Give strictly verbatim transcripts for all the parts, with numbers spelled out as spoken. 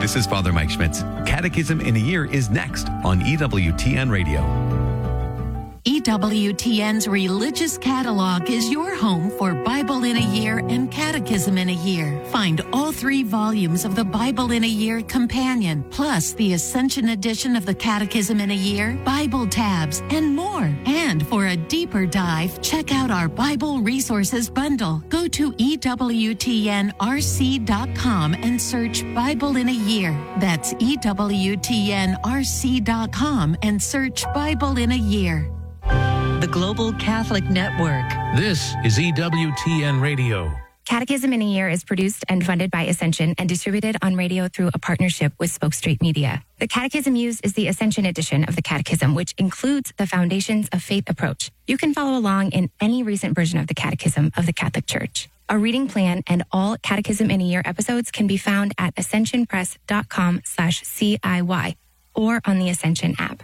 This is Father Mike Schmitz. Catechism in a Year is next on E W T N Radio. E W T N's Religious Catalog is your home for Bible in a Year and Catechism in a Year. Find all three volumes of the Bible in a Year Companion, plus the Ascension edition of the Catechism in a Year, Bible tabs, and more. And for a deeper dive, check out our Bible Resources Bundle. Go to E W T N R C dot com and search Bible in a Year. That's E W T N R C dot com and search Bible in a Year. The Global Catholic Network. This is E W T N Radio. Catechism in a Year is produced and funded by Ascension and distributed on radio through a partnership with Spoke Street Media. The catechism used is the Ascension edition of the Catechism, which includes the Foundations of Faith approach. You can follow along in any recent version of the Catechism of the Catholic Church. A reading plan and all Catechism in a Year episodes can be found at ascensionpress.com slash CIY or on the Ascension app.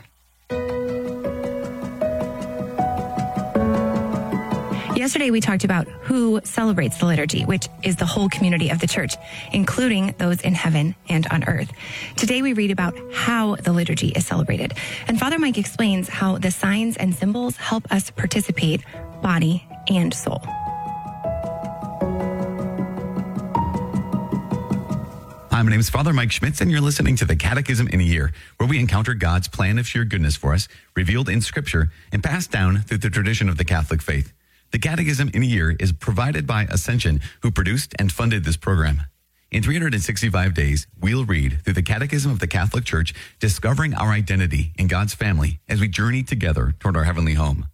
Yesterday, we talked about who celebrates the liturgy, which is the whole community of the church, including those in heaven and on earth. Today, we read about how the liturgy is celebrated. And Father Mike explains how the signs and symbols help us participate, body and soul. Hi, my name is Father Mike Schmitz, and you're listening to the Catechism in a Year, where we encounter God's plan of sheer goodness for us, revealed in Scripture and passed down through the tradition of the Catholic faith. The Catechism in a Year is provided by Ascension, who produced and funded this program. In three hundred sixty-five days, we'll read through the Catechism of the Catholic Church, discovering our identity in God's family as we journey together toward our heavenly home.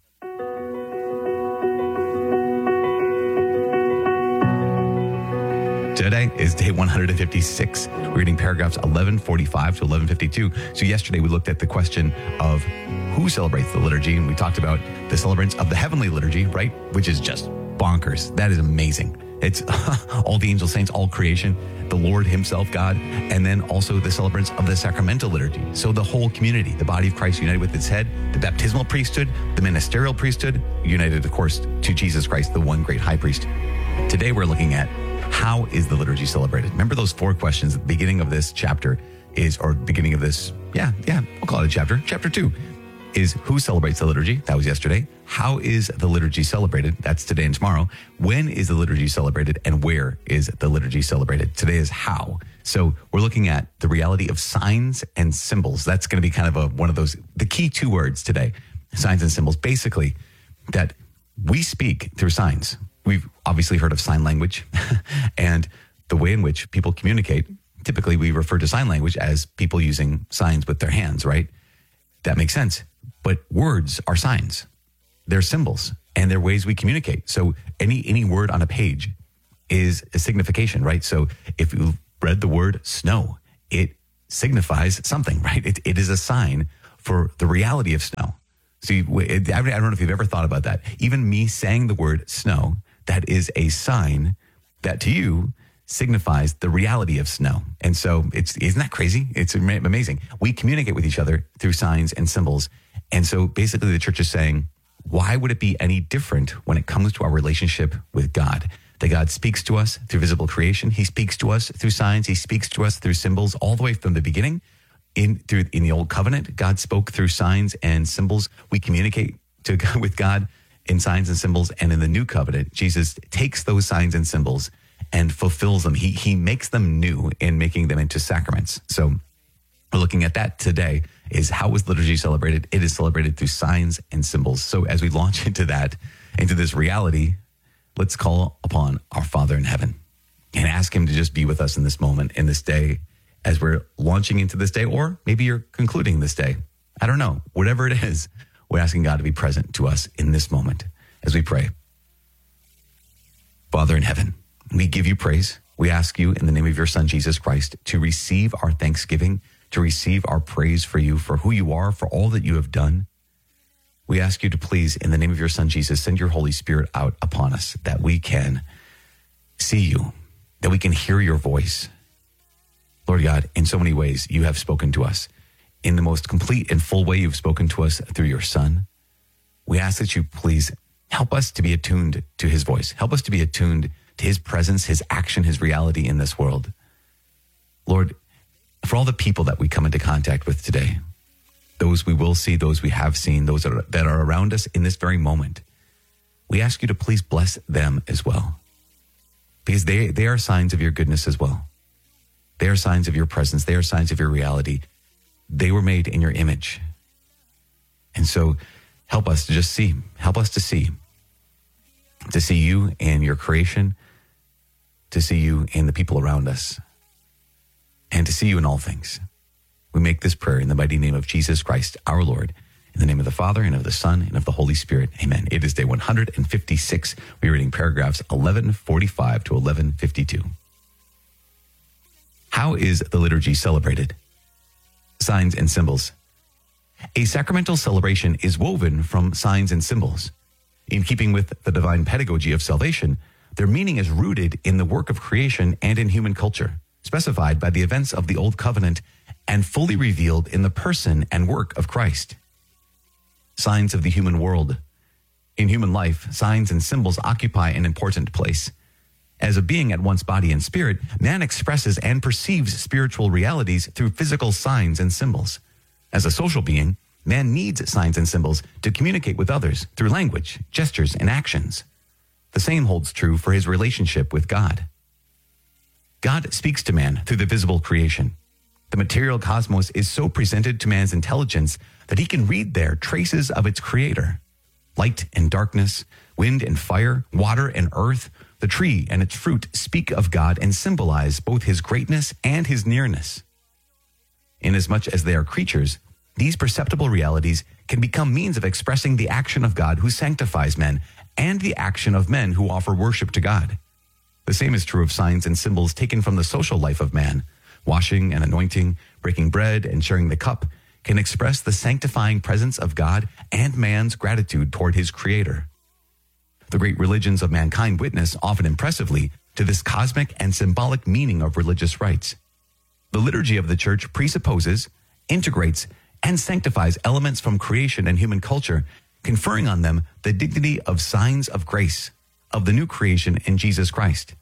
Today is day one hundred fifty-six. We're reading paragraphs eleven forty-five to eleven fifty-two. So yesterday we looked at the question of who celebrates the liturgy, and we talked about the celebrants of the heavenly liturgy, right? Which is just bonkers. That is amazing. It's all the angels, saints, all creation, the Lord himself, God, and then also the celebrants of the sacramental liturgy. So the whole community, the body of Christ united with its head, the baptismal priesthood, the ministerial priesthood, united, of course, to Jesus Christ, the one great high priest. Today we're looking at how is the liturgy celebrated? Remember those four questions at the beginning of this chapter is, or beginning of this, yeah, yeah, we'll call it a chapter. Chapter two is who celebrates the liturgy? That was yesterday. How is the liturgy celebrated? That's today and tomorrow. When is the liturgy celebrated, and where is the liturgy celebrated? Today is how. So we're looking at the reality of signs and symbols. That's going to be kind of a, one of those, the key two words today, signs and symbols. Basically, that we speak through signs. We've obviously heard of sign language and the way in which people communicate. Typically, we refer to sign language as people using signs with their hands, right? That makes sense. But words are signs. They're symbols, and they're ways we communicate. So any any word on a page is a signification, right? So if you read the word snow, it signifies something, right? It, it is a sign for the reality of snow. So you, I don't know if you've ever thought about that. Even me saying the word snow, that is a sign that to you signifies the reality of snow. And so it's, isn't that crazy? It's amazing. We communicate with each other through signs and symbols. And so basically the church is saying, why would it be any different when it comes to our relationship with God? That God speaks to us through visible creation. He speaks to us through signs. He speaks to us through symbols all the way from the beginning. In through in the old covenant, God spoke through signs and symbols. We communicate to with God in signs and symbols. And in the new covenant, Jesus takes those signs and symbols and fulfills them. He he makes them new in making them into sacraments. So we're looking at that today. Is how is liturgy celebrated? It is celebrated through signs and symbols. So as we launch into that, into this reality, let's call upon our Father in heaven and ask him to just be with us in this moment, in this day, as we're launching into this day, or maybe you're concluding this day. I don't know. Whatever it is, we're asking God to be present to us in this moment as we pray. Father in heaven, we give you praise. We ask you in the name of your Son, Jesus Christ, to receive our thanksgiving, to receive our praise for you, for who you are, for all that you have done. We ask you to please, in the name of your Son, Jesus, send your Holy Spirit out upon us, that we can see you, that we can hear your voice. Lord God, in so many ways, you have spoken to us. In the most complete and full way, you've spoken to us through your Son. We ask that you please help us to be attuned to his voice. Help us to be attuned to his presence, his action, his reality in this world. Lord, for all the people that we come into contact with today, those we will see, those we have seen, those that are, that are around us in this very moment, we ask you to please bless them as well, because they, they are signs of your goodness as well. They are signs of your presence. They are signs of your reality. They were made in your image. And so help us to just see, help us to see, to see you in your creation, to see you in the people around us, and to see you in all things. We make this prayer in the mighty name of Jesus Christ, our Lord, in the name of the Father, and of the Son, and of the Holy Spirit. Amen. It is day one hundred fifty-six. We're reading paragraphs eleven forty-five to eleven fifty-two. How is the liturgy celebrated? Signs and symbols. A sacramental celebration is woven from signs and symbols. In keeping with the divine pedagogy of salvation, their meaning is rooted in the work of creation and in human culture, specified by the events of the Old Covenant and fully revealed in the person and work of Christ. Signs of the human world. In human life, signs and symbols occupy an important place. As a being at once body and spirit, man expresses and perceives spiritual realities through physical signs and symbols. As a social being, man needs signs and symbols to communicate with others through language, gestures, and actions. The same holds true for his relationship with God. God speaks to man through the visible creation. The material cosmos is so presented to man's intelligence that he can read there traces of its creator. Light and darkness, wind and fire, water and earth, the tree and its fruit speak of God and symbolize both his greatness and his nearness. Inasmuch as they are creatures, these perceptible realities can become means of expressing the action of God who sanctifies men and the action of men who offer worship to God. The same is true of signs and symbols taken from the social life of man. Washing and anointing, breaking bread and sharing the cup can express the sanctifying presence of God and man's gratitude toward his creator. The great religions of mankind witness, often impressively, to this cosmic and symbolic meaning of religious rites. The liturgy of the church presupposes, integrates, and sanctifies elements from creation and human culture, conferring on them the dignity of signs of grace, of the new creation in Jesus Christ.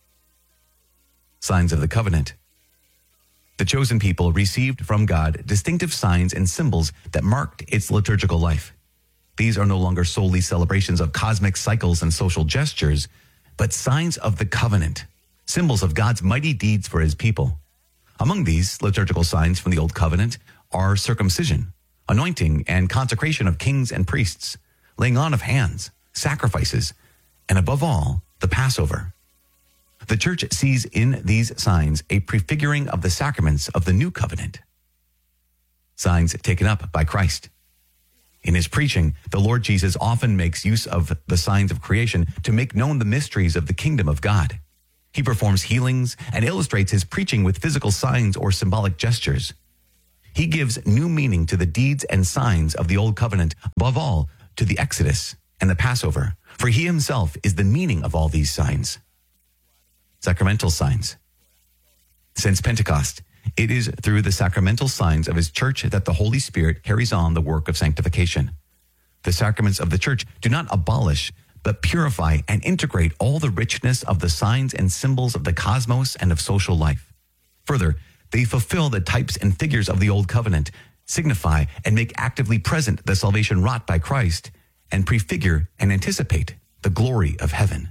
Signs of the covenant. The chosen people received from God distinctive signs and symbols that marked its liturgical life. These are no longer solely celebrations of cosmic cycles and social gestures, but signs of the covenant, symbols of God's mighty deeds for his people. Among these liturgical signs from the Old Covenant are circumcision, anointing and consecration of kings and priests, laying on of hands, sacrifices, and above all, the Passover. The church sees in these signs a prefiguring of the sacraments of the new covenant. Signs taken up by Christ. In his preaching, the Lord Jesus often makes use of the signs of creation to make known the mysteries of the kingdom of God. He performs healings and illustrates his preaching with physical signs or symbolic gestures. He gives new meaning to the deeds and signs of the Old Covenant, above all, to the Exodus and the Passover, for he himself is the meaning of all these signs. Sacramental signs. Since Pentecost, it is through the sacramental signs of his church that the Holy Spirit carries on the work of sanctification. The sacraments of the church do not abolish, but purify and integrate all the richness of the signs and symbols of the cosmos and of social life. Further, they fulfill the types and figures of the Old Covenant, signify and make actively present the salvation wrought by Christ, and prefigure and anticipate the glory of heaven.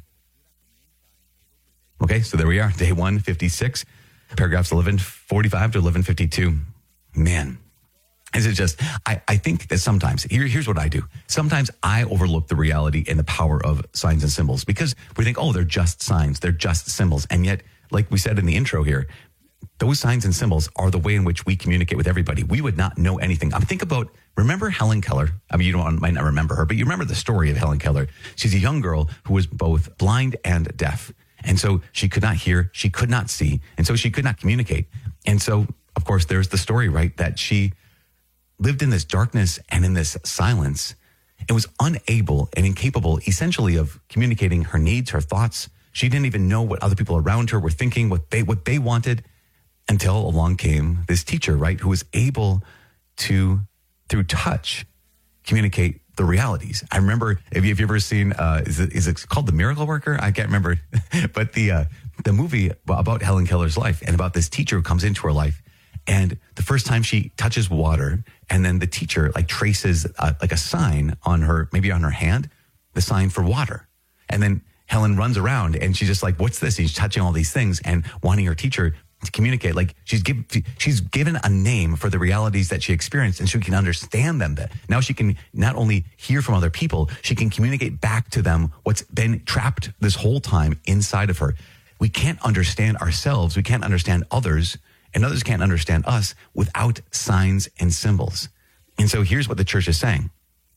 Okay, so there we are, day one fifty-six, paragraphs eleven forty-five to eleven fifty-two. Man, is it just, I, I think that sometimes, here, here's what I do. Sometimes I overlook the reality and the power of signs and symbols because we think, oh, they're just signs, they're just symbols. And yet, like we said in the intro here, those signs and symbols are the way in which we communicate with everybody. We would not know anything. I mean, think about, remember Helen Keller? I mean, you don't, might not remember her, but you remember the story of Helen Keller. She's a young girl who was both blind and deaf. And so she could not hear, she could not see, and so she could not communicate. And so, of course, there's the story, right, that she lived in this darkness and in this silence and was unable and incapable, essentially, of communicating her needs, her thoughts. She didn't even know what other people around her were thinking, what they what they wanted, until along came this teacher, right, who was able to, through touch, communicate the realities. I remember, have you, have you ever seen, uh, is it, is it called The Miracle Worker? I can't remember, but the, uh, the movie about Helen Keller's life and about this teacher who comes into her life And the first time she touches water, and then the teacher like traces uh, like a sign on her, maybe on her hand, the sign for water. And then Helen runs around and she's just like, what's this? And she's touching all these things and wanting her teacher to communicate. Like she's give, she's given a name for the realities that she experienced, and she can understand them. That now she can not only hear from other people, she can communicate back to them what's been trapped this whole time inside of her. We can't understand ourselves. We can't understand others, and others can't understand us without signs and symbols. And so here's what the church is saying,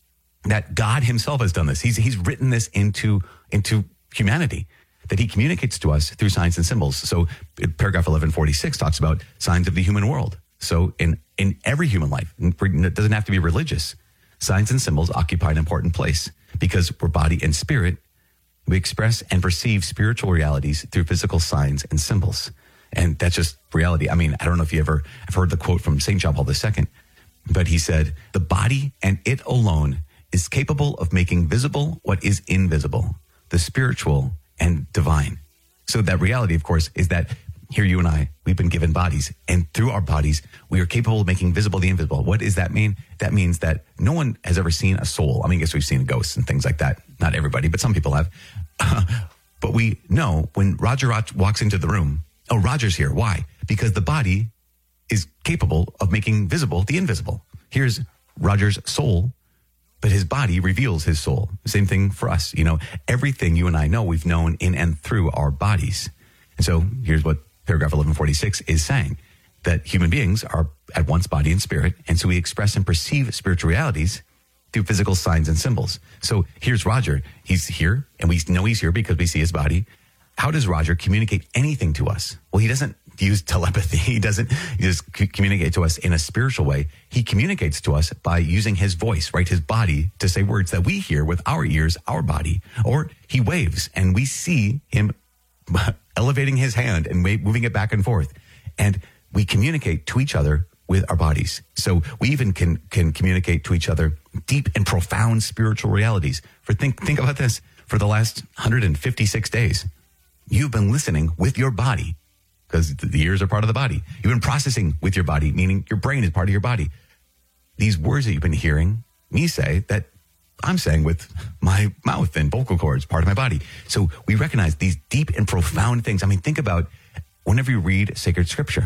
that God himself has done this. He's, he's written this into, into humanity, that he communicates to us through signs and symbols. So paragraph eleven forty-six talks about signs of the human world. So in, in every human life, it doesn't have to be religious, signs and symbols occupy an important place because we're body and spirit. We express and perceive spiritual realities through physical signs and symbols. And that's just reality. I mean, I don't know if you ever have heard the quote from Saint John Paul the Second, but he said, the body and it alone is capable of making visible what is invisible, the spiritual and divine. So that reality, of course, is that here you and I, we've been given bodies, and through our bodies, we are capable of making visible the invisible. What does that mean? That means that no one has ever seen a soul. I mean, I guess we've seen ghosts and things like that. Not everybody, but some people have. Uh, but we know when Roger walks into the room, oh, Roger's here. Why? Because the body is capable of making visible the invisible. Here's Roger's soul, but his body reveals his soul. Same thing for us. You know, everything you and I know, we've known in and through our bodies. And so here's what paragraph eleven forty-six is saying, that human beings are at once body and spirit. And so we express and perceive spiritual realities through physical signs and symbols. So here's Roger. He's here, and we know he's here because we see his body. How does Roger communicate anything to us? Well, he doesn't use telepathy. He doesn't just c- communicate to us in a spiritual way. He communicates to us by using his voice, right? His body, to say words that we hear with our ears, our body. Or he waves and we see him elevating his hand and wa- moving it back and forth. And we communicate to each other with our bodies. So we even can, can communicate to each other deep and profound spiritual realities. For think, think about this. For the last one hundred fifty-six days, you've been listening with your body, because the ears are part of the body. You've been processing with your body, meaning your brain is part of your body. These words that you've been hearing me say, that I'm saying with my mouth and vocal cords, part of my body. So we recognize these deep and profound things. I mean, think about whenever you read sacred scripture,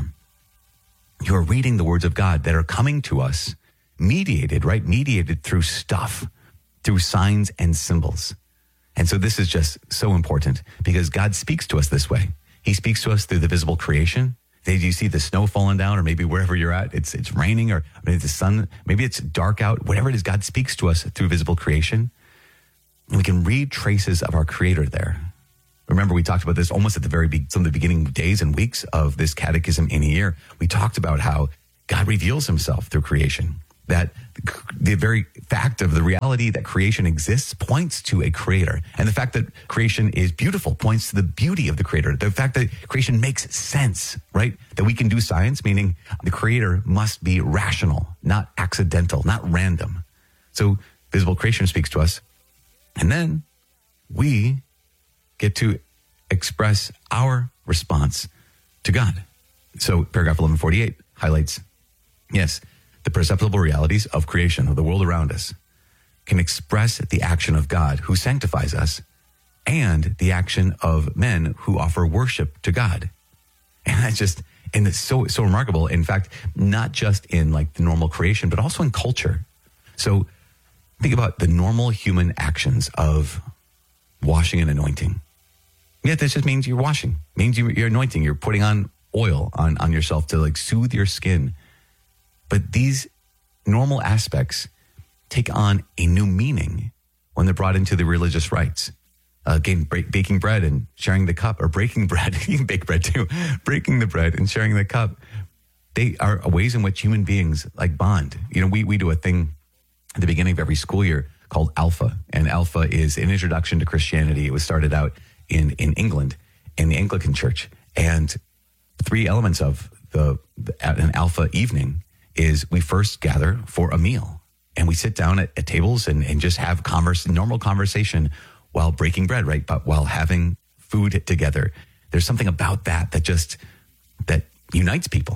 you're reading the words of God that are coming to us, mediated, right? Mediated through stuff, through signs and symbols. And so this is just so important because God speaks to us this way. He speaks to us through the visible creation. Did you see the snow falling down, or maybe wherever you're at, it's it's raining, or maybe the sun, maybe it's dark out, whatever it is, God speaks to us through visible creation. And we can read traces of our Creator there. Remember, we talked about this almost at the very be- some of the beginning days and weeks of this catechism in a year. We talked about how God reveals himself through creation. That the very fact of the reality that creation exists points to a creator. And the fact that creation is beautiful points to the beauty of the creator. The fact that creation makes sense, right? That we can do science, meaning the creator must be rational, not accidental, not random. So visible creation speaks to us. And then we get to express our response to God. So paragraph eleven forty-eight highlights, yes, the perceptible realities of creation, of the world around us, can express the action of God who sanctifies us and the action of men who offer worship to God. And that's just, and it's so, so remarkable. In fact, not just in like the normal creation, but also in culture. So think about the normal human actions of washing and anointing. Yeah, this just means you're washing, it means you're anointing, you're putting on oil on, on yourself to like soothe your skin. But these normal aspects take on a new meaning when they're brought into the religious rites. Uh, again, break, baking bread and sharing the cup, or breaking bread, you can bake bread too, breaking the bread and sharing the cup. They are ways in which human beings like bond. You know, we, we do a thing at the beginning of every school year called Alpha. And Alpha is an introduction to Christianity. It was started out in, in England, in the Anglican Church. And three elements of the, the an Alpha evening is we first gather for a meal, and we sit down at, at tables and, and just have converse, normal conversation while breaking bread, right? But while having food together. There's something about that that just, that unites people.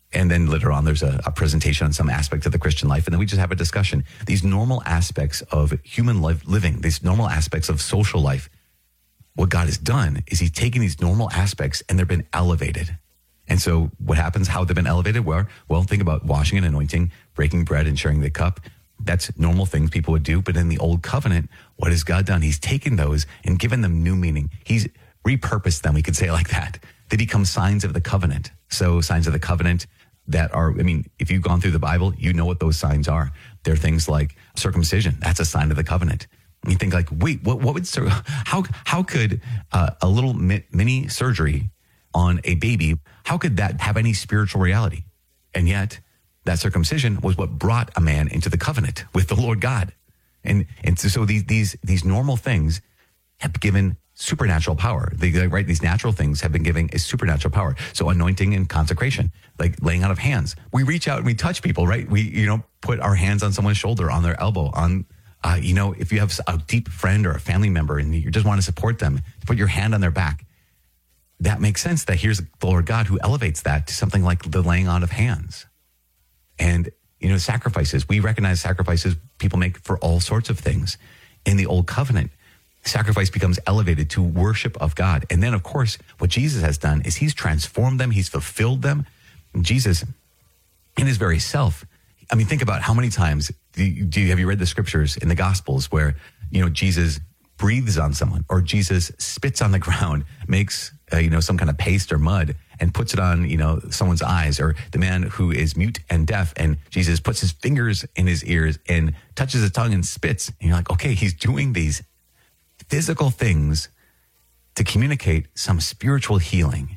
And then later on, there's a, a presentation on some aspect of the Christian life. And then we just have a discussion. These normal aspects of human life living, these normal aspects of social life, what God has done is he's taken these normal aspects and they've been elevated. And so what happens, how they've been elevated? Well, well, think about washing and anointing, breaking bread and sharing the cup. That's normal things people would do. But in the old covenant, what has God done? He's taken those and given them new meaning. He's repurposed them, we could say it like that. They become signs of the covenant. So signs of the covenant that are, I mean, if you've gone through the Bible, you know what those signs are. They're things like circumcision. That's a sign of the covenant. And you think like, wait, what, what would, how, how could uh, a little mi- mini surgery on a baby, how could that have any spiritual reality? And yet that circumcision was what brought a man into the covenant with the Lord God. And, and so, so these, these, these normal things have given supernatural power. They, right? These natural things have been giving a supernatural power. So anointing and consecration, like laying out of hands. We reach out and we touch people, right? We, you know, put our hands on someone's shoulder, on their elbow, on, uh, you know, if you have a deep friend or a family member and you just want to support them, put your hand on their back. That makes sense that here's the Lord God who elevates that to something like the laying on of hands. And, you know, sacrifices. We recognize sacrifices people make for all sorts of things. In the old covenant, sacrifice becomes elevated to worship of God. And then, of course, what Jesus has done is he's transformed them. He's fulfilled them. And Jesus, in his very self, I mean, think about how many times do you, do you, have you read the scriptures in the Gospels where, you know, Jesus breathes on someone or Jesus spits on the ground, makes, uh, you know, some kind of paste or mud and puts it on, you know, someone's eyes, or the man who is mute and deaf and Jesus puts his fingers in his ears and touches his tongue and spits. And you're like, okay, he's doing these physical things to communicate some spiritual healing.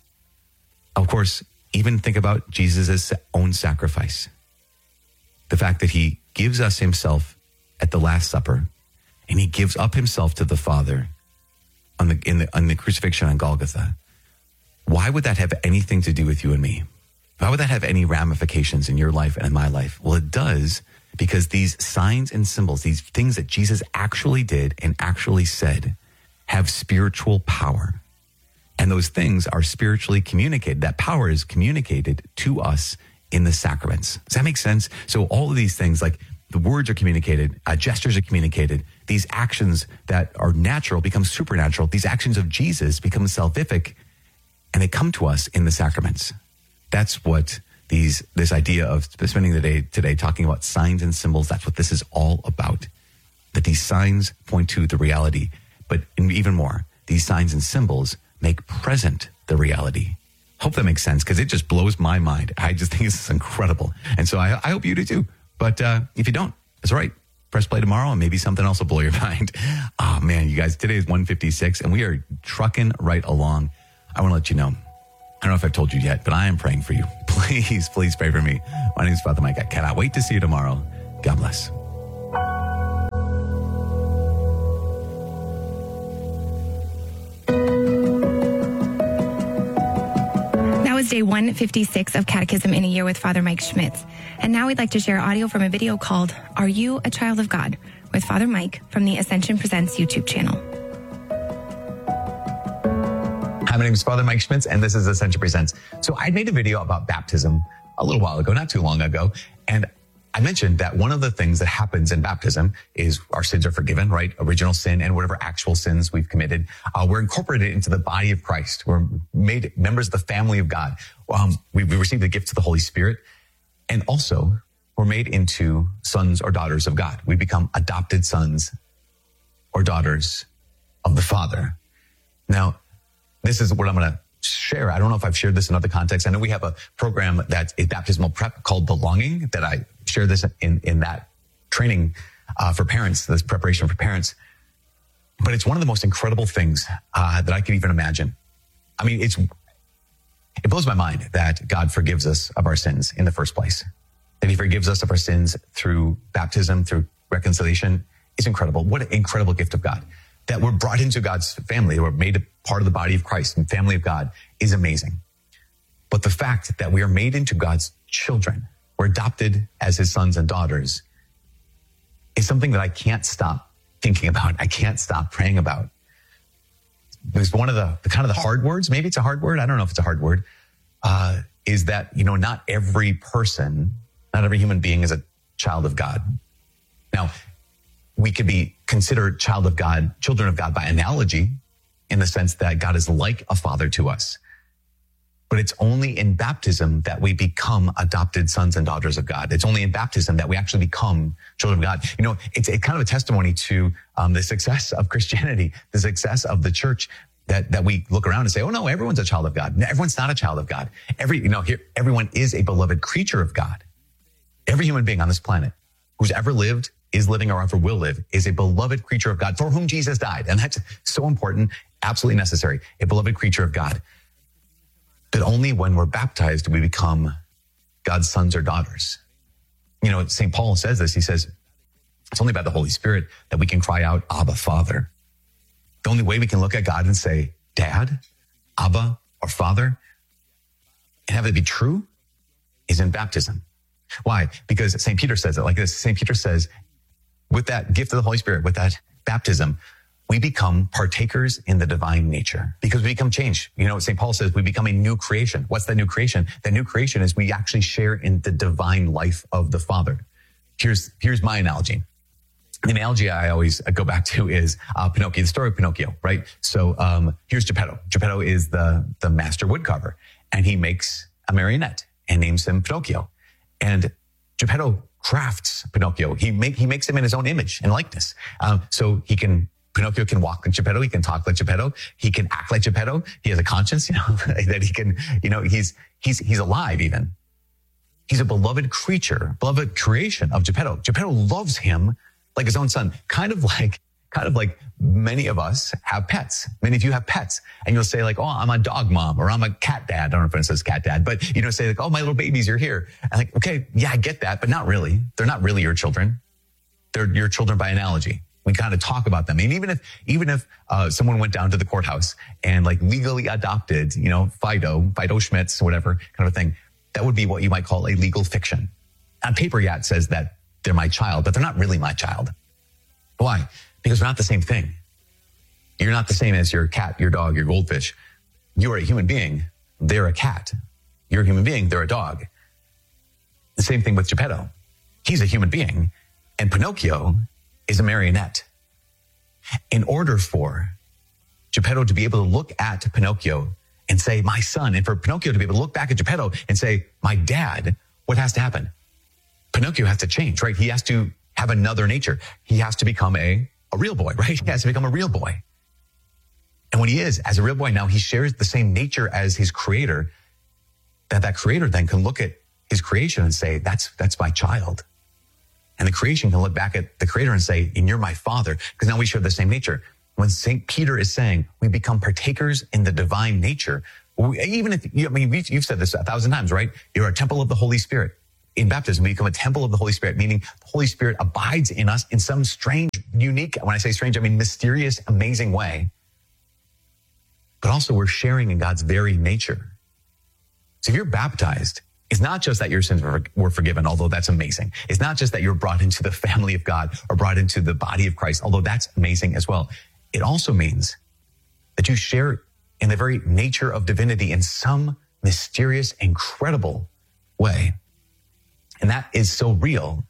Of course, even think about Jesus' own sacrifice. The fact that he gives us himself at the Last Supper and he gives up himself to the Father on the, in the, on the crucifixion on Golgotha. Why would that have anything to do with you and me? Why would that have any ramifications in your life and in my life? Well, it does, because these signs and symbols, these things that Jesus actually did and actually said, have spiritual power. And those things are spiritually communicated. That power is communicated to us in the sacraments. Does that make sense? So all of these things, like the words are communicated, uh, gestures are communicated. These actions that are natural become supernatural. These actions of Jesus become salvific, and they come to us in the sacraments. That's what these this idea of spending the day today talking about signs and symbols, that's what this is all about. That these signs point to the reality, but even more, these signs and symbols make present the reality. Hope that makes sense, because it just blows my mind. I just think this is incredible. And so I, I hope you do too. But uh, if you don't, it's all right. Press play tomorrow and maybe something else will blow your mind. Oh man, you guys, today is one fifty-six and we are trucking right along. I want to let you know, I don't know if I've told you yet, but I am praying for you. Please, please pray for me. My name is Father Mike. I cannot wait to see you tomorrow. God bless. That was day one fifty-six of Catechism in a Year with Father Mike Schmitz. And now we'd like to share audio from a video called Are You a Child of God? With Father Mike from the Ascension Presents YouTube channel. Hi, my name is Father Mike Schmitz, and this is Ascension Presents. So I made a video about baptism a little while ago, not too long ago, and I mentioned that one of the things that happens in baptism is our sins are forgiven, right? Original sin and whatever actual sins we've committed. Uh, we're incorporated into the body of Christ. We're made members of the family of God. Um, we, we receive the gift of the Holy Spirit. And also, we're made into sons or daughters of God. We become adopted sons or daughters of the Father. Now, this is what I'm going to share. I don't know if I've shared this in other contexts. I know we have a program that's a baptismal prep called Belonging that I share this in, in that training uh, for parents, this preparation for parents. But it's one of the most incredible things uh, that I could even imagine. I mean, it's it blows my mind that God forgives us of our sins in the first place. That he forgives us of our sins through baptism, through reconciliation. It's incredible. What an incredible gift of God. That we're brought into God's family, we're made a part of the body of Christ and family of God is amazing. But the fact that we are made into God's children, we're adopted as his sons and daughters, is something that I can't stop thinking about. I can't stop praying about. There's one of the, the kind of the hard words. Maybe it's a hard word. I don't know if it's a hard word. Uh, is that, you know, not every person, not every human being is a child of God. Now, we could be considered child of God, children of God by analogy, in the sense that God is like a father to us. But it's only in baptism that we become adopted sons and daughters of God. It's only in baptism that we actually become children of God. You know, it's a kind of a testimony to um, the success of Christianity, the success of the church, that, that we look around and say, oh no, everyone's a child of God. No, everyone's not a child of God. Every, you know, here, everyone is a beloved creature of God. Every human being on this planet who's ever lived, is living, or ever will live, is a beloved creature of God for whom Jesus died. And that's so important, absolutely necessary. A beloved creature of God. But only when we're baptized do we become God's sons or daughters. You know, Saint Paul says this. He says, it's only by the Holy Spirit that we can cry out, Abba, Father. The only way we can look at God and say, Dad, Abba, or Father, and have it be true is in baptism. Why? Because Saint Peter says it like this. Saint Peter says, with that gift of the Holy Spirit, with that baptism, we become partakers in the divine nature because we become changed. You know, Saint Paul says we become a new creation. What's that new creation? That new creation is we actually share in the divine life of the Father. Here's, here's my analogy. The analogy I always go back to is uh, Pinocchio, the story of Pinocchio, right? So um, here's Geppetto. Geppetto is the, the master woodcarver, and he makes a marionette and names him Pinocchio. And Geppetto crafts Pinocchio. He make he makes him in his own image and likeness. Um, so he can Pinocchio can walk like Geppetto. He can talk like Geppetto. He can act like Geppetto. He has a conscience, you know, that he can, you know, he's he's he's alive even. He's a beloved creature, beloved creation of Geppetto. Geppetto loves him like his own son, kind of like kind of like many of us have pets. Many of you have pets, and you'll say like, oh, I'm a dog mom, or I'm a cat dad. I don't know if it says cat dad, but you know, say like, oh, my little babies, you're here. And like, okay, yeah, I get that, but not really. They're not really your children. They're your children by analogy. We kind of talk about them. And even if, even if, uh, someone went down to the courthouse and like legally adopted, you know, Fido, Fido Schmitz, whatever kind of a thing, that would be what you might call a legal fiction. On paper, yeah, it says that they're my child, but they're not really my child. Why? Because we're not the same thing. You're not the same as your cat, your dog, your goldfish. You are a human being. They're a cat. You're a human being. They're a dog. The same thing with Geppetto. He's a human being, and Pinocchio is a marionette. In order for Geppetto to be able to look at Pinocchio and say, my son, and for Pinocchio to be able to look back at Geppetto and say, my dad, what has to happen? Pinocchio has to change, right? He has to have another nature. He has to become a, a real boy, right? He has to become a real boy. And when he is, as a real boy, now he shares the same nature as his creator, that that creator then can look at his creation and say, that's, that's my child. And the creation can look back at the creator and say, and you're my father, because now we share the same nature. When Saint Peter is saying we become partakers in the divine nature, we, even if, you, I mean, you've said this a thousand times, right? You're a temple of the Holy Spirit. In baptism, we become a temple of the Holy Spirit, meaning the Holy Spirit abides in us in some strange, unique, when I say strange, I mean mysterious, amazing way. But also we're sharing in God's very nature. So if you're baptized, it's not just that your sins were forgiven, although that's amazing. It's not just that you're brought into the family of God or brought into the body of Christ, although that's amazing as well. It also means that you share in the very nature of divinity in some mysterious, incredible way. And that is so real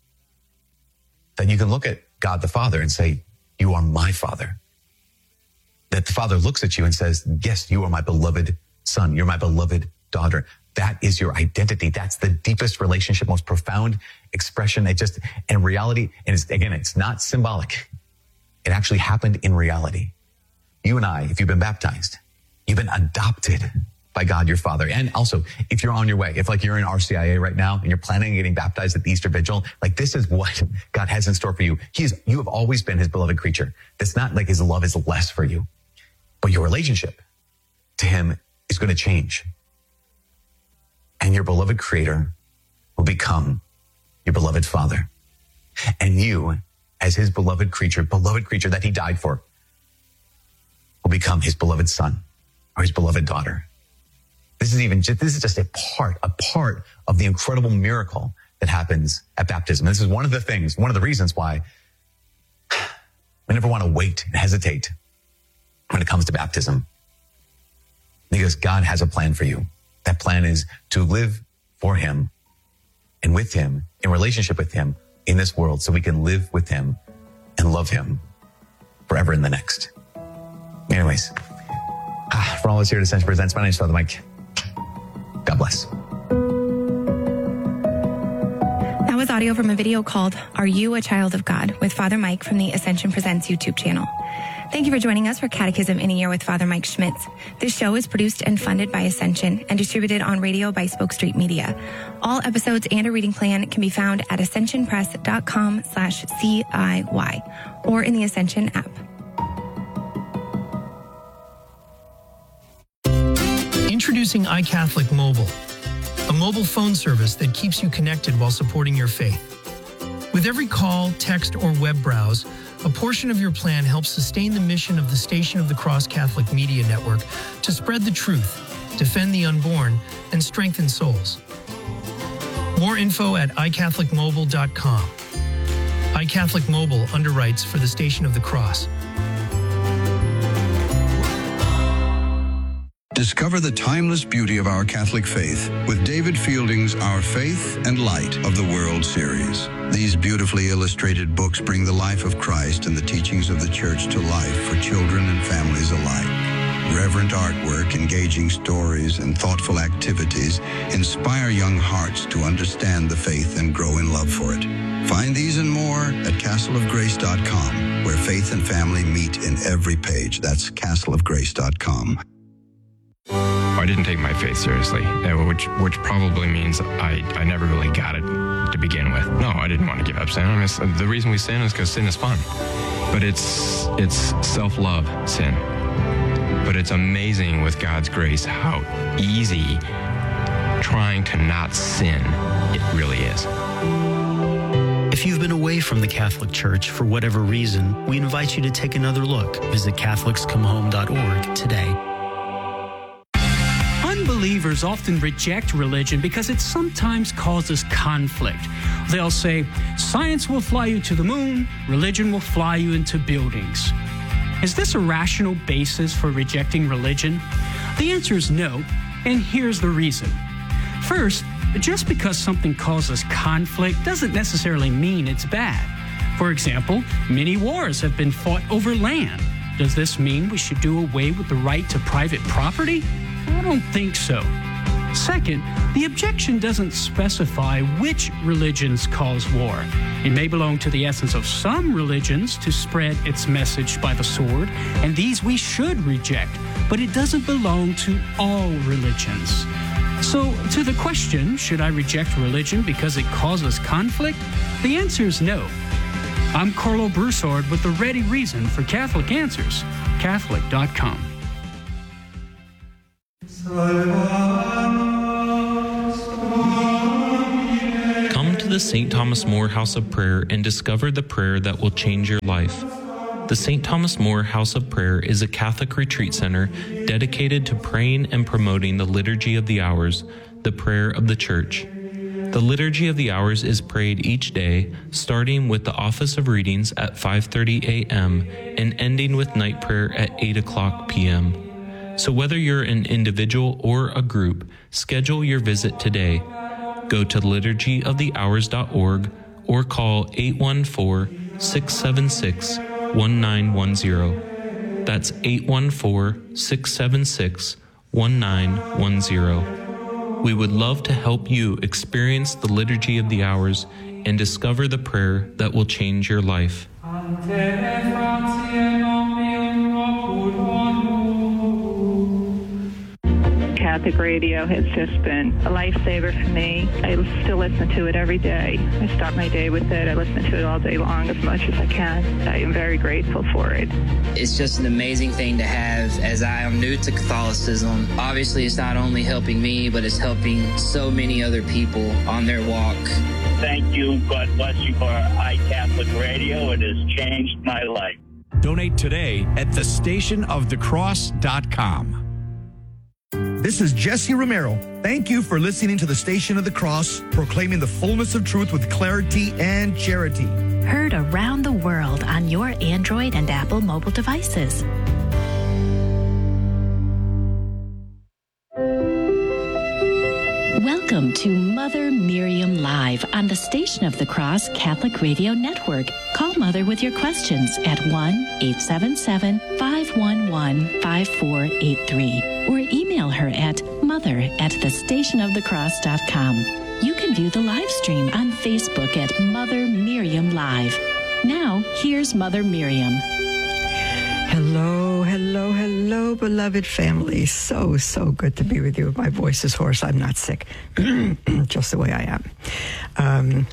that you can look at God the Father and say, you are my Father. That the Father looks at you and says, yes, you are my beloved son. You're my beloved daughter. That is your identity. That's the deepest relationship, most profound expression. It just, in reality, and it's, again, it's not symbolic. It actually happened in reality. You and I, if you've been baptized, you've been adopted by God, your Father. And also, if you're on your way, if like you're in R C I A right now and you're planning on getting baptized at the Easter Vigil, like this is what God has in store for you. He is, you have always been his beloved creature. That's not like his love is less for you, but your relationship to him is going to change. And your beloved creator will become your beloved Father. And you, as his beloved creature, beloved creature that he died for, will become his beloved son or his beloved daughter. This is even just, this is just a part, a part of the incredible miracle that happens at baptism. This is one of the things, one of the reasons why we never want to wait and hesitate when it comes to baptism. Because God has a plan for you. That plan is to live for him and with him, in relationship with him in this world, so we can live with him and love him forever in the next. Anyways, ah, for all of us here at Ascension Presents, my name is Father Mike. God bless. That was audio from a video called Are You a Child of God? With Father Mike from the Ascension Presents YouTube channel. Thank you for joining us for Catechism in a Year with Father Mike Schmitz. This show is produced and funded by Ascension and distributed on radio by Spoke Street Media. All episodes and a reading plan can be found at ascensionpress.com slash CIY or in the Ascension app. Introducing iCatholic Mobile, a mobile phone service that keeps you connected while supporting your faith. With every call, text, or web browse, a portion of your plan helps sustain the mission of the Station of the Cross Catholic Media Network to spread the truth, defend the unborn, and strengthen souls. More info at i catholic mobile dot com. iCatholic Mobile underwrites for the Station of the Cross. Discover the timeless beauty of our Catholic faith with David Fielding's Our Faith and Light of the World series. These beautifully illustrated books bring the life of Christ and the teachings of the Church to life for children and families alike. Reverent artwork, engaging stories, and thoughtful activities inspire young hearts to understand the faith and grow in love for it. Find these and more at castle of grace dot com, where faith and family meet in every page. That's castle of grace dot com. I didn't take my faith seriously, which which probably means I, I never really got it to begin with. No, I didn't want to give up sin. I mean, the reason we sin is because sin is fun. But it's it's self-love sin. But it's amazing with God's grace how easy trying to not sin it really is. If you've been away from the Catholic Church for whatever reason, we invite you to take another look. Visit catholics come home dot org today. Unbelievers often reject religion because it sometimes causes conflict. They'll say, science will fly you to the moon, religion will fly you into buildings. Is this a rational basis for rejecting religion? The answer is no, and here's the reason. First, just because something causes conflict doesn't necessarily mean it's bad. For example, many wars have been fought over land. Does this mean we should do away with the right to private property? I don't think so. Second, the objection doesn't specify which religions cause war. It may belong to the essence of some religions to spread its message by the sword, and these we should reject, but it doesn't belong to all religions. So, to the question, should I reject religion because it causes conflict? The answer is no. I'm Carlo Broussard with the ready reason for Catholic Answers, catholic dot com. Come to the Saint Thomas More House of Prayer and discover the prayer that will change your life. The Saint Thomas More House of Prayer is a Catholic retreat center dedicated to praying and promoting the Liturgy of the Hours, the prayer of the Church. The Liturgy of the Hours is prayed each day, starting with the Office of Readings at five thirty a.m. and ending with night prayer at eight o'clock p.m. So whether you're an individual or a group, schedule your visit today. Go to liturgy of the hours dot org or call eight one four, six seven six, one nine one zero. That's eight one four, six seven six, one nine one zero. We would love to help you experience the Liturgy of the Hours and discover the prayer that will change your life. Catholic radio has just been a lifesaver for me. I still listen to it every day. I start my day with it. I listen to it all day long as much as I can. I am very grateful for it. It's just an amazing thing to have as I am new to Catholicism. Obviously, it's not only helping me, but it's helping so many other people on their walk. Thank you. God bless you for iCatholic Radio. It has changed my life. Donate today at the station of the cross dot com. This is Jesse Romero. Thank you for listening to the Station of the Cross, proclaiming the fullness of truth with clarity and charity. Heard around the world on your Android and Apple mobile devices. Welcome to Mother Miriam Live on the Station of the Cross Catholic Radio Network. Call Mother with your questions at one eight seven seven, five one one, five four eight three or email her at mother at the station of the cross dot com. You can view the live stream on Facebook at Mother Miriam Live. Now, here's Mother Miriam. Hello, hello, hello, beloved family. So, so good to be with you. My voice is hoarse. I'm not sick. Just the way I am. Um,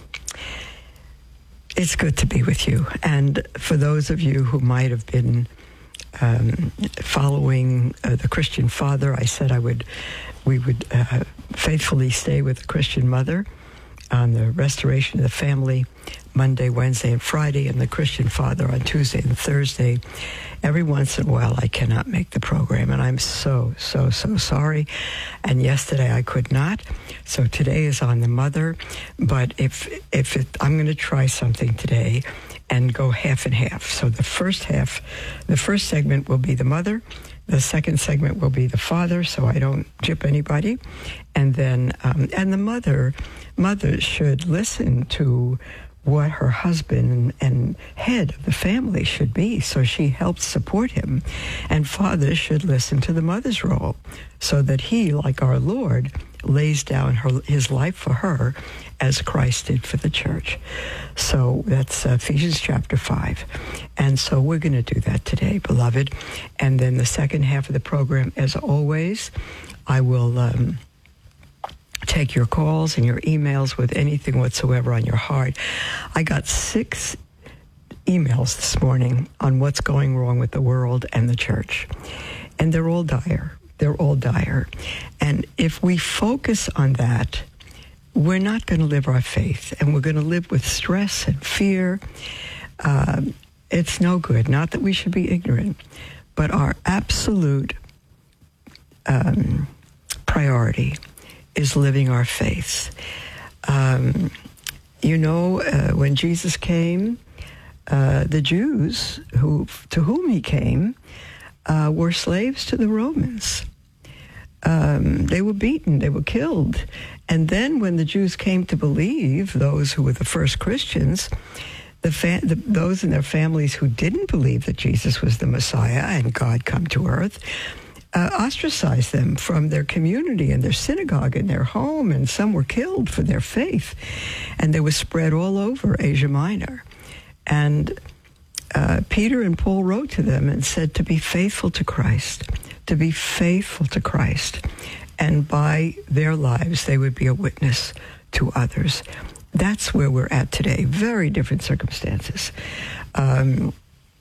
it's good to be with you. And for those of you who might have been um, following uh, the Christian Father, I said I would, we would uh, faithfully stay with the Christian Mother on the restoration of the family Monday, Wednesday, and Friday, and the Christian Father on Tuesday and Thursday. Every once in a while, I cannot make the program, and I'm so, so, so sorry. And yesterday I could not, so today is on the Mother. But if if it, I'm going to try something today and go half and half. So the first half, the first segment will be the Mother. The second segment will be the Father, so I don't gyp anybody. And then, um, and the mother, mother should listen to what her husband and head of the family should be, so she helps support him. And father should listen to the mother's role, so that he, like our Lord, lays down her, his life for her as Christ did for the church. So that's uh, Ephesians chapter five. And so we're going to do that today, beloved. And then the second half of the program, as always, I will um, take your calls and your emails with anything whatsoever on your heart. I got six emails this morning on what's going wrong with the world and the church. And they're all dire. They're all dire. And if we focus on that, we're not going to live our faith, and we're going to live with stress and fear. Uh, it's no good. Not that we should be ignorant, but our absolute um, priority is living our faith. Um, you know, uh, when Jesus came, uh, the Jews who to whom he came uh, were slaves to the Romans. Um, they were beaten, they were killed. And then when the Jews came to believe, those who were the first Christians, the, fa- the those in their families who didn't believe that Jesus was the Messiah and God come to earth, uh, ostracized them from their community and their synagogue and their home, and some were killed for their faith. And they were spread all over Asia Minor. And uh, Peter and Paul wrote to them and said to be faithful to Christ, to be faithful to Christ. And by their lives, they would be a witness to others. That's where we're at today. Very different circumstances. Um,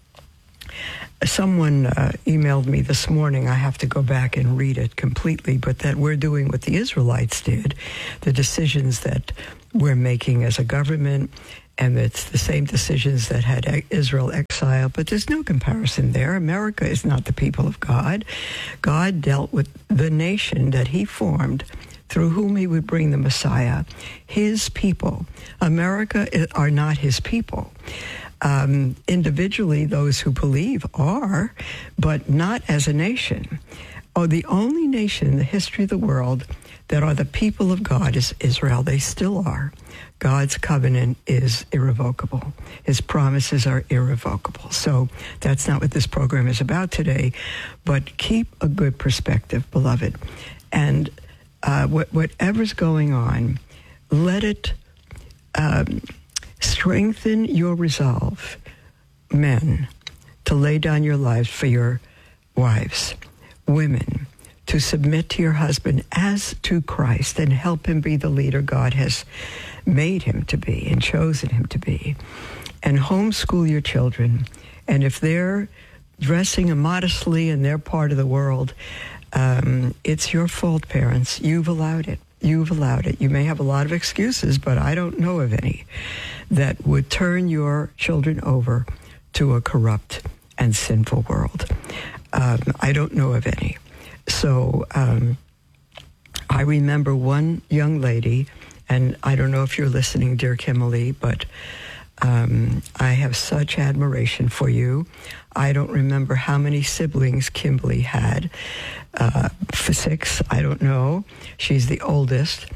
someone uh, emailed me this morning. I have to go back and read it completely, but that we're doing what the Israelites did, the decisions that we're making as a government, and it's the same decisions that had Israel exiled, but there's no comparison there. America is not the people of God. God dealt with the nation that he formed, through whom he would bring the Messiah, his people. America are not his people. Um, individually, those who believe are, but not as a nation. Oh, the only nation in the history of the world that are the people of God is Israel. They still are. God's covenant is irrevocable. His promises are irrevocable. So that's not what this program is about today, but keep a good perspective, beloved. And uh, wh- whatever's going on, let it um, strengthen your resolve, men, to lay down your lives for your wives, women, to submit to your husband as to Christ and help him be the leader God has made him to be and chosen him to be. And homeschool your children. And if they're dressing immodestly in their part of the world, um, it's your fault, parents. You've allowed it. You've allowed it. You may have a lot of excuses, but I don't know of any that would turn your children over to a corrupt and sinful world. Um, I don't know of any. So um, I remember one young lady, and I don't know if you're listening, dear Kimberly, but um, I have such admiration for you. I don't remember how many siblings Kimberly had. Uh, for six, I don't know. She's the oldest.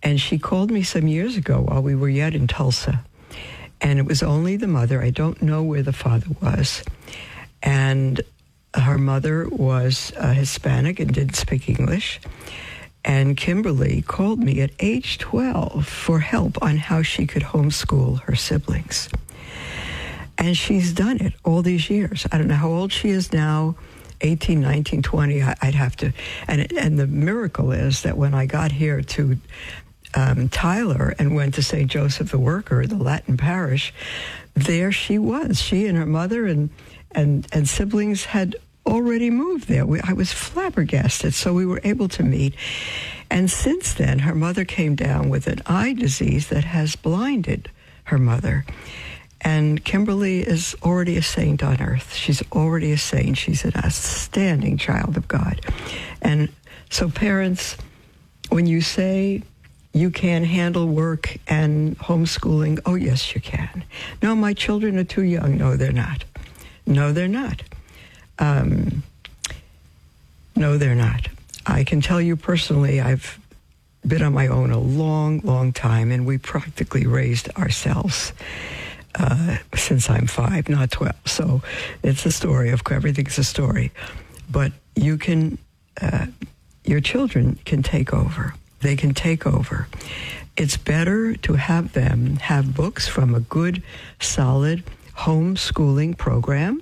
And she called me some years ago while we were yet in Tulsa. And it was only the mother. I don't know where the father was. And her mother was uh, Hispanic and didn't speak English. And Kimberly called me at age twelve for help on how she could homeschool her siblings. And she's done it all these years. I don't know how old she is now, eighteen, nineteen, twenty, I'd have to. And, and the miracle is that when I got here to um, Tyler and went to Saint Joseph the Worker, the Latin parish, there she was. She and her mother and and, and siblings had already moved there. We, I was flabbergasted, so we were able to meet. And since then, her mother came down with an eye disease that has blinded her mother. And Kimberly is already a saint on earth. She's already a saint. She's an outstanding child of God. And so parents, when you say you can handle work and homeschooling, oh, yes, you can. No, my children are too young. No, they're not. No, they're not. Um, no, they're not. I can tell you personally, I've been on my own a long, long time, and we practically raised ourselves uh, since I'm five, not twelve. So it's a story. Of course, everything's a story. But you can, uh, your children can take over. They can take over. It's better to have them have books from a good, solid homeschooling program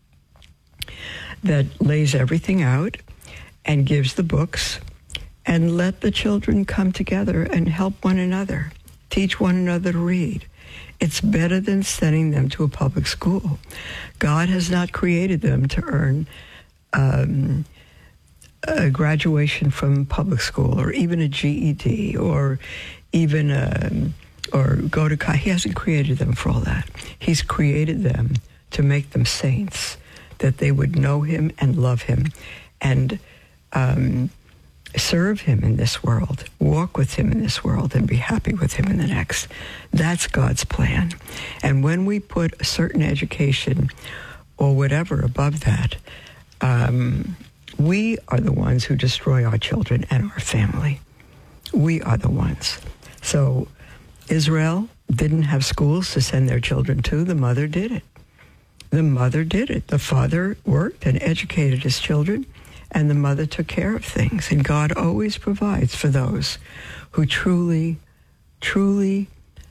that lays everything out and gives the books, and let the children come together and help one another, teach one another to read. It's better than sending them to a public school. God has not created them to earn um, a graduation from public school or even a G E D or even a, or go to college. He hasn't created them for all that. He's created them to make them saints, that they would know him and love him and um, serve him in this world, walk with him in this world, and be happy with him in the next. That's God's plan. And when we put a certain education or whatever above that, um, we are the ones who destroy our children and our family. We are the ones. So Israel didn't have schools to send their children to. The mother did it. The mother did it. The father worked and educated his children, and the mother took care of things. And God always provides for those who truly, truly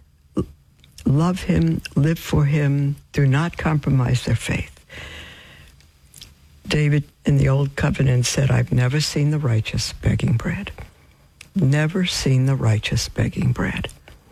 love him, live for him, do not compromise their faith. David in the Old Covenant said, I've never seen the righteous begging bread. Never seen the righteous begging bread.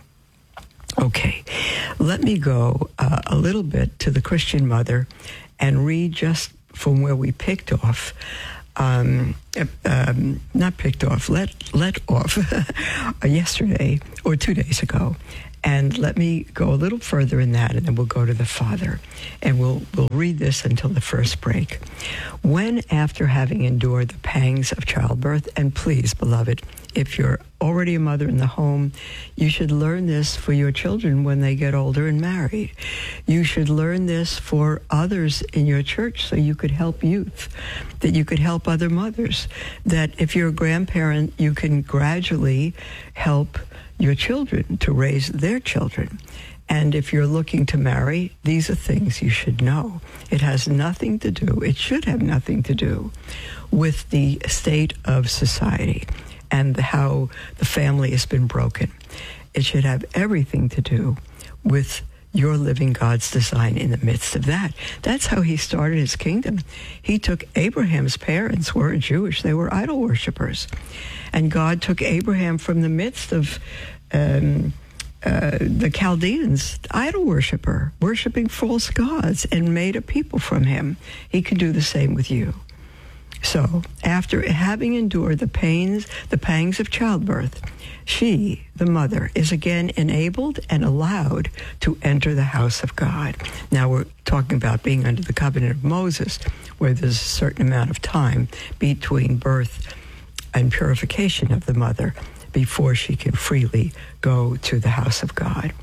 Okay, let me go uh, a little bit to the Christian mother and read just from where we picked off, um, um, not picked off, let, let off yesterday or two days ago. And let me go a little further in that, and then we'll go to the Father. And we'll we'll read this until the first break. When, after having endured the pangs of childbirth, and please, beloved, if you're already a mother in the home, you should learn this for your children when they get older and married. You should learn this for others in your church so you could help youth, that you could help other mothers, that if you're a grandparent, you can gradually help your children to raise their children. And if you're looking to marry, these are things you should know. It has nothing to do, it should have nothing to do with the state of society and how the family has been broken. It should have everything to do with your living God's design in the midst of that. That's how he started his kingdom. He took Abraham's parents, weren't Jewish, they were idol worshipers. And God took Abraham from the midst of um, uh, the Chaldeans, idol worshiper, worshiping false gods, and made a people from him. He can do the same with you. So, after having endured the pains, the pangs of childbirth, she, the mother, is again enabled and allowed to enter the house of God. Now, we're talking about being under the covenant of Moses, where there's a certain amount of time between birth and purification of the mother before she can freely go to the house of God.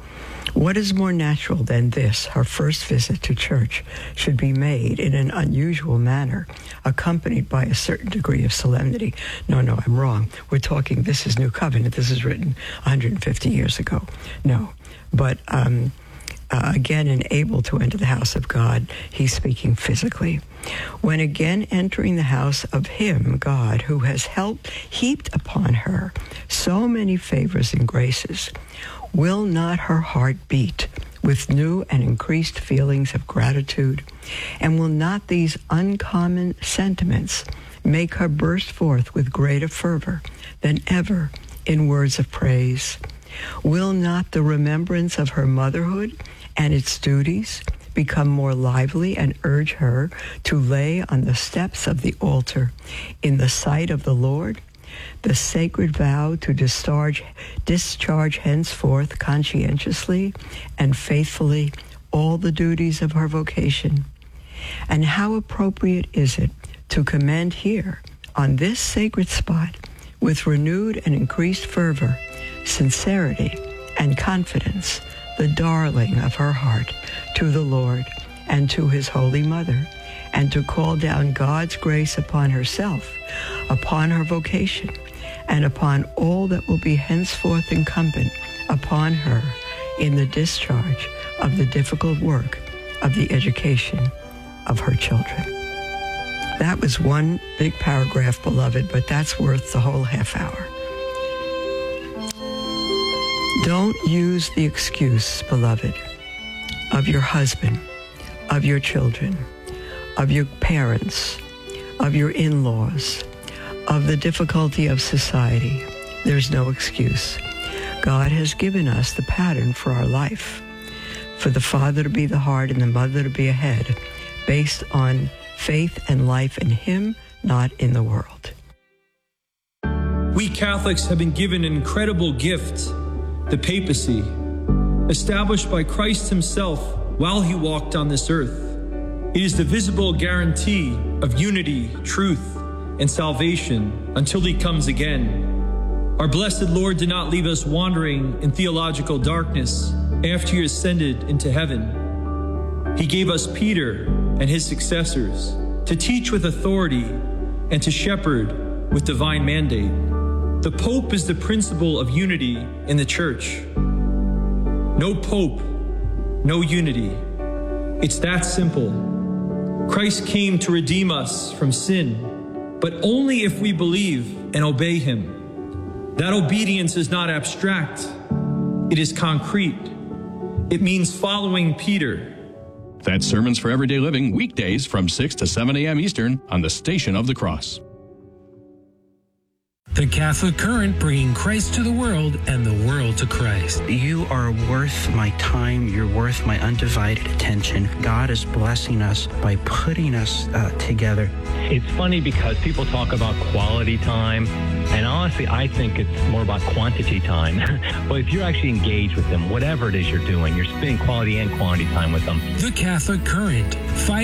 What is more natural than this? Her first visit to church should be made in an unusual manner, accompanied by a certain degree of solemnity. No, no, I'm wrong. We're talking, this is New Covenant. This is written one hundred fifty years ago. No, but um, uh, again, and able to enter the house of God, he's speaking physically. When again entering the house of him, God, who has helped heaped upon her so many favors and graces, will not her heart beat with new and increased feelings of gratitude? And will not these uncommon sentiments make her burst forth with greater fervor than ever in words of praise? Will not the remembrance of her motherhood and its duties become more lively and urge her to lay on the steps of the altar in the sight of the Lord the sacred vow to discharge, discharge henceforth conscientiously and faithfully all the duties of her vocation? And how appropriate is it to commend here, on this sacred spot, with renewed and increased fervor, sincerity, and confidence, the darling of her heart to the Lord and to his Holy Mother, and to call down God's grace upon herself, upon her vocation, and upon all that will be henceforth incumbent upon her in the discharge of the difficult work of the education of her children. That was one big paragraph, beloved, but that's worth the whole half hour. Don't use the excuse, beloved, of your husband, of your children, of your parents, of your in-laws, of the difficulty of society. There's no excuse. God has given us the pattern for our life, for the father to be the heart and the mother to be a head, based on faith and life in him, not in the world. We Catholics have been given an incredible gift, the papacy, established by Christ himself while he walked on this earth. It is the visible guarantee of unity, truth, and salvation until he comes again. Our blessed Lord did not leave us wandering in theological darkness after he ascended into heaven. He gave us Peter and his successors to teach with authority and to shepherd with divine mandate. The Pope is the principle of unity in the Church. No Pope, no unity. It's that simple. Christ came to redeem us from sin, but only if we believe and obey him. That obedience is not abstract. It is concrete. It means following Peter. That's Sermons for Everyday Living, weekdays from six to seven a.m. Eastern on the Station of the Cross. The Catholic Current, bringing Christ to the world and the world to Christ. You are worth my time. You're worth my undivided attention. God is blessing us by putting us uh, together. It's funny because people talk about quality time, and honestly, I think it's more about quantity time. But if you're actually engaged with them, whatever it is you're doing, you're spending quality and quantity time with them. The Catholic Current, five